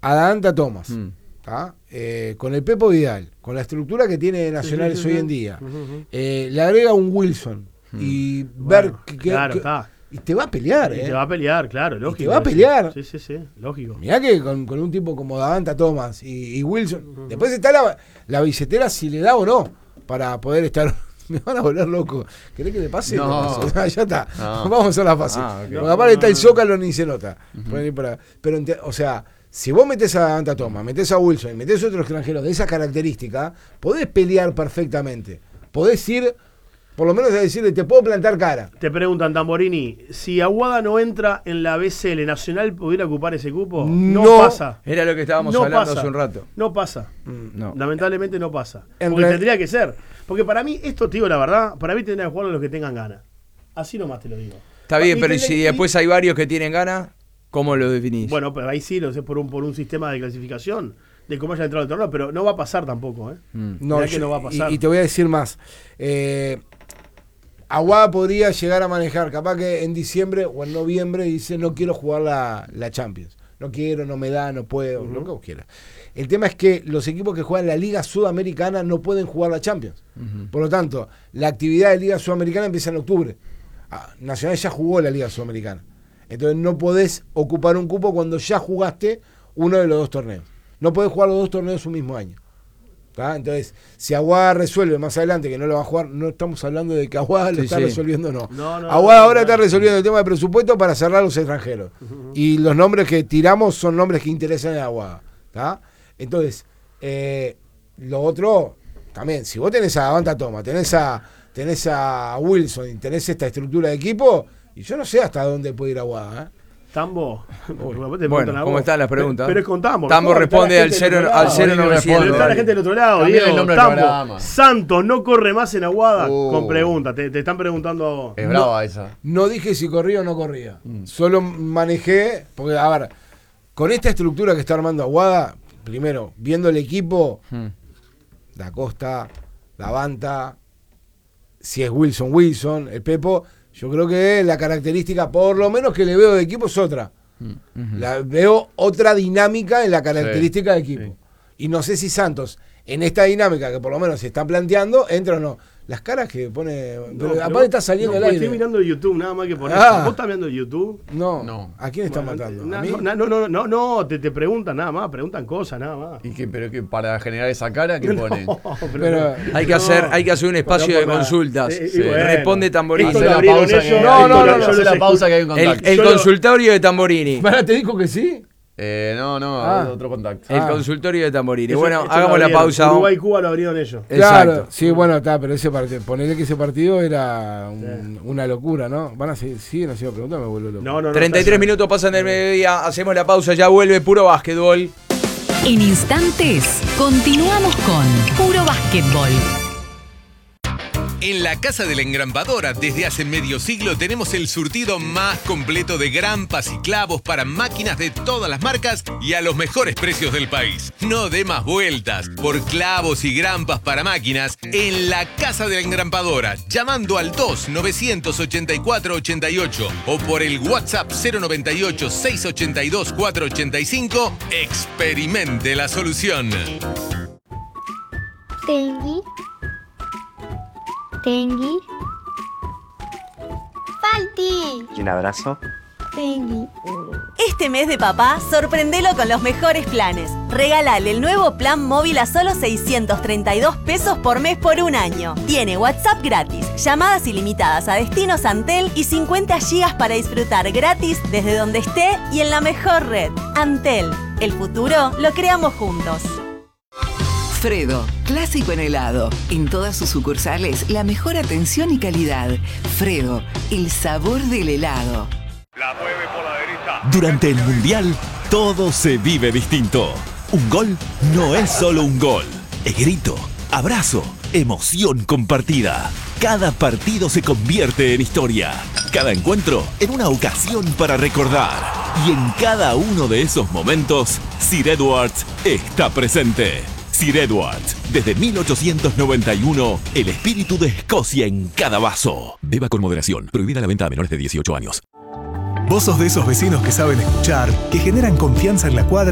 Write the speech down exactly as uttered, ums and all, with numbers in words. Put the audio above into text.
Adanta Thomas, Mm. eh, con el Pepo Vidal, con la estructura que tiene Nacionales sí, sí, hoy sí. en día, Uh-huh. eh, le agrega un Wilson Mm. y Bueno, ver que, claro, que- está. y te va a pelear, Y eh. te va a pelear, claro, lógico. te va a pelear. Sí, sí, sí, lógico. Mirá que con, con un tipo como Davanta Thomas y, y Wilson, uh-huh. después está la, la billetera si le da o no, para poder estar. Me van a volver loco. ¿Querés que le pase? No. Le paso. Ya está. No. Vamos a hacer la fase. Ah, okay. Porque aparte está el No, no, no. Zócalo ni se nota. Uh-huh. Pueden ir para- Pero, ente- o sea, si vos metés a Davanta Thomas, metés a Wilson y metés a otro extranjero de esas características, podés pelear perfectamente. Podés ir, por lo menos a decirle, te puedo plantar cara. Te preguntan, Tamborini, si Aguada no entra en la B C L Nacional, ¿pudiera ocupar ese cupo? No, No. pasa. Era lo que estábamos No hablando pasa. hace un rato. No pasa. No. Lamentablemente no pasa. En Porque re- tendría que ser. Porque para mí, esto te digo la verdad, para mí tendrían que jugarlo los que tengan ganas. Así nomás te lo digo. Está bien, Y pero tendría- si y- después hay varios que tienen ganas, ¿cómo lo definís? Bueno, pero ahí sí lo sé por un, por un sistema de clasificación, de cómo haya entrado el torneo, pero no va a pasar tampoco, ¿eh? Mm. No, Mirá que yo- no va a pasar. Y, y te voy a decir más. Eh, Aguada podría llegar a manejar, capaz que en diciembre o en noviembre dice no quiero jugar la, la Champions. No quiero, no me da, no puedo, Uh-huh. lo que vos quieras. El tema es que los equipos que juegan la Liga Sudamericana no pueden jugar la Champions. Ujú. Por lo tanto, la actividad de Liga Sudamericana empieza en octubre. Ah, Nacional ya jugó la Liga Sudamericana. Entonces no podés ocupar un cupo cuando ya jugaste uno de los dos torneos. No podés jugar los dos torneos un mismo año. ¿Tá? Entonces, si Aguada resuelve más adelante que no lo va a jugar, no estamos hablando de que Aguada lo Sí, está sí. resolviendo, no. No, no, Aguada no, ahora no, está no. resolviendo el tema de presupuesto para cerrar los extranjeros. Y los nombres que tiramos son nombres que interesan a Aguada. ¿Tá? Entonces, eh, lo otro, también, si vos tenés a Davanta Thomas, tenés a, tenés a Wilson y tenés esta estructura de equipo, y yo no sé hasta dónde puede ir Aguada, ¿eh? Tambo. Bueno, ¿cómo están las preguntas? Pero, pero es con Tambo. Tambo ¿Cómo? responde Está la al gente cero- del otro al lado. cero Pero novecientos. está la gente del otro lado. Cambiale el Diego, nombre del Tambo. programa. Santos no corre más en Aguada. Uh. Con pregunta. Te, te están preguntando. Es brava esa. No dije si corría o no corría. Solo manejé, porque, a ver, con esta estructura que está armando Aguada, primero, viendo el equipo, Mm. Da Costa, Davanta, si es Wilson, Wilson, el Pepo, yo creo que la característica, por lo menos que le veo de equipo, es otra. Ujú. La, veo otra dinámica en la característica de equipo. sí. Y no sé si Santos, en esta dinámica que por lo menos se está planteando, entra o no. Las caras que pone. No, pero pero aparte vos- está saliendo no, al porque aire. Estoy mirando YouTube, nada más que por Ah. eso. ¿Vos estás viendo YouTube? No, No. ¿a quién está Bueno, matando? na- ¿A mí? No, no, no, no, no, te, te preguntan nada más, preguntan cosas nada más. ¿Y qué, pero que para generar esa cara que pone? No, Pero- Hay que no. hacer, hay que hacer un espacio No, de por nada. consultas. Eh, y Sí. bueno, Responde Tamborini. esto Hace lo la abrieron pausa ellos, que- No, no, esto no, lo- no, yo hace los la escu- pausa que hay un El, contacto. el Yo lo- consultorio de Tamborini. ¿Para, te dijo que sí? Eh, no, no, Ah. otro contacto. El Ah. consultorio de Tamborini. Eso- Bueno, esto lo hagamos la abrieron. pausa. Uruguay y Cuba lo abrieron ellos. Claro, Exacto. sí, bueno, está, pero ese partido, ponele que ese partido era un- una locura, ¿no? Van a seguir, siguen haciendo preguntas, me vuelvo loco. No, no, no. treinta y está- tres minutos pasan del mediodía. Hacemos la pausa, ya vuelve puro básquetbol. En instantes, continuamos con Puro Básquetbol. En la Casa de la Engrampadora, desde hace medio siglo, tenemos el surtido más completo de grampas y clavos para máquinas de todas las marcas y a los mejores precios del país. No dé más vueltas. Por clavos y grampas para máquinas, en la Casa de la Engrampadora, llamando al dos nueve ocho cuatro ocho ocho o por el WhatsApp cero noventa y ocho, seis ochenta y dos, cuatro ochenta y cinco, experimente la solución. Tengui. Tengui. Falti. ¿Y un abrazo? Tengui. Este mes de papá, sorprendelo con los mejores planes. Regálale el nuevo plan móvil a solo seiscientos treinta y dos pesos por mes por un año. Tiene WhatsApp gratis, llamadas ilimitadas a destinos Antel y cincuenta gigas para disfrutar gratis desde donde esté y en la mejor red. Antel, el futuro lo creamos juntos. Fredo, clásico en helado. En todas sus sucursales, la mejor atención y calidad. Fredo, el sabor del helado. Durante el Mundial, todo se vive distinto. Un gol no es solo un gol. Es grito, abrazo, emoción compartida. Cada partido se convierte en historia. Cada encuentro en una ocasión para recordar. Y en cada uno de esos momentos, Sir Edwards está presente. Sir Edwards, desde mil ochocientos noventa y uno, el espíritu de Escocia en cada vaso. Beba con moderación. Prohibida la venta a menores de dieciocho años. Vos sos de esos vecinos que saben escuchar, que generan confianza en la cuadra